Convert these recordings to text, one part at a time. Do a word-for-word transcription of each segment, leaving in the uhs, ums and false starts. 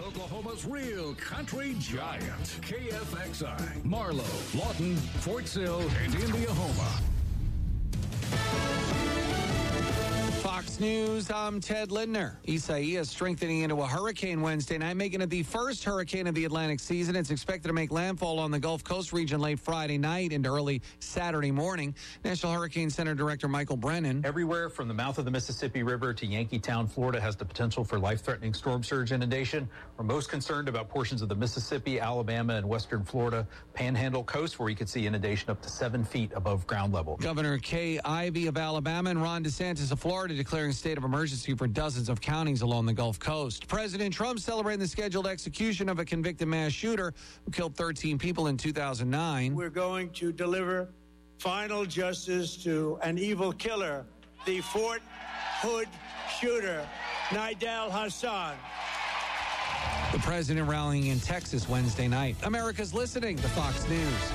Oklahoma's real country giant. K F X I, Marlow, Lawton, Fort Sill, and Indiahoma. Fox News, I'm Ted Lindner. Isaias strengthening into a hurricane Wednesday night, making it the first hurricane of the Atlantic season. It's expected to make landfall on the Gulf Coast region late Friday night into early Saturday morning. National Hurricane Center Director Michael Brennan. Everywhere from the mouth of the Mississippi River to Yankeetown, Florida has the potential for life-threatening storm surge inundation. We're most concerned about portions of the Mississippi, Alabama, and western Florida Panhandle coast, where you could see inundation up to seven feet above ground level. Governor Kay Ivey of Alabama and Ron DeSantis of Florida declaring a state of emergency for dozens of counties along the Gulf Coast. President Trump celebrating the scheduled execution of a convicted mass shooter who killed thirteen people in two thousand nine. We're going to deliver final justice to an evil killer, the Fort Hood shooter, Nidal Hassan. The president rallying in Texas Wednesday night. America's listening to Fox News.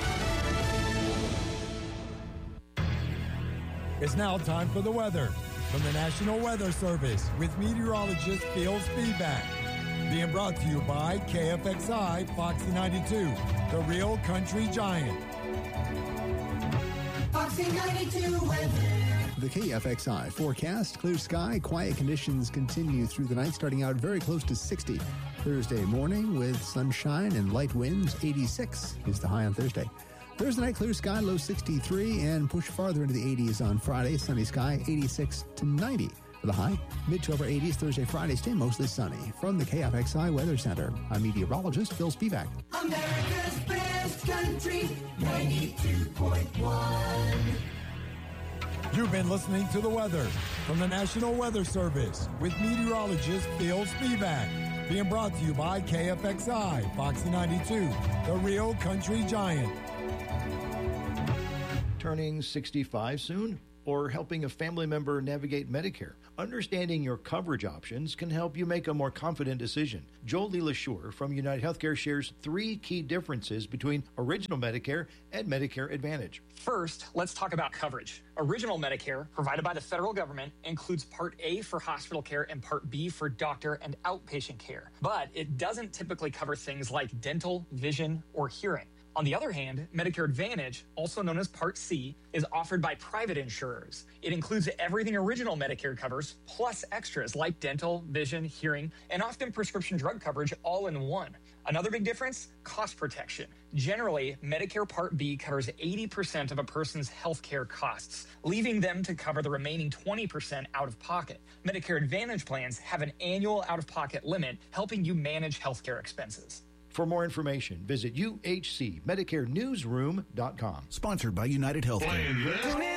It's now time for the weather. From the National Weather Service with meteorologist Phil Spivak. Being brought to you by K F X I Foxy ninety-two, the real country giant. Foxy ninety-two weather. The K F X I forecast: clear sky, quiet conditions continue through the night, starting out very close to sixty. Thursday morning with sunshine and light winds, eighty-six is the high on Thursday. Thursday night, clear sky, low sixty-three, and push farther into the eighties on Friday. Sunny sky, eighty-six to ninety for the high. Mid to upper eighties Thursday, Friday, stay mostly sunny. From the K F X I Weather Center, I'm meteorologist Phil Spivak. America's best country, ninety-two point one. You've been listening to the weather from the National Weather Service with meteorologist Phil Spivak. Being brought to you by K F X I Foxy ninety-two, the real country giant. Turning sixty-five soon? Or helping a family member navigate Medicare? Understanding your coverage options can help you make a more confident decision. Jolie LaSure from United Healthcare shares three key differences between Original Medicare and Medicare Advantage. First, let's talk about coverage. Original Medicare, provided by the federal government, includes Part A for hospital care and Part B for doctor and outpatient care. But it doesn't typically cover things like dental, vision, or hearing. On the other hand, Medicare Advantage, also known as Part C, is offered by private insurers. It includes everything Original Medicare covers, plus extras like dental, vision, hearing, and often prescription drug coverage all in one. Another big difference, cost protection. Generally, Medicare Part B covers eighty percent of a person's health care costs, leaving them to cover the remaining twenty percent out of pocket. Medicare Advantage plans have an annual out-of-pocket limit, helping you manage health care expenses. For more information, visit U H C Medicare Newsroom dot com. Sponsored by United Healthcare.